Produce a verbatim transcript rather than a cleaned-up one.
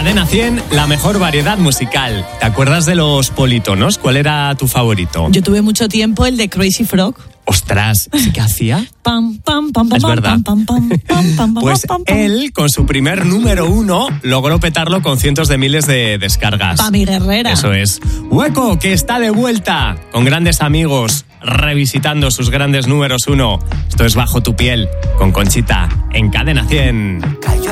Cadena cien, la mejor variedad musical. ¿Te acuerdas de los politonos? ¿Cuál era tu favorito? Yo tuve mucho tiempo el de Crazy Frog. Ostras, ¿sí que hacía? Pam, pam, pam, pam, es verdad. Pam, pam, pam, pam, pues pam, pam. él, con su primer número uno, logró petarlo con cientos de miles de descargas. Pa' mi guerrera. Eso es. Hueco, que está de vuelta, con grandes amigos, revisitando sus grandes números uno. Esto es Bajo tu piel, con Conchita, en Cadena cien.